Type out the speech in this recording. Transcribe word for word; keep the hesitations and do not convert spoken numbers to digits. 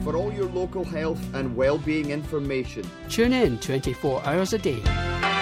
for all your local health and well-being information. Tune in twenty-four hours a day.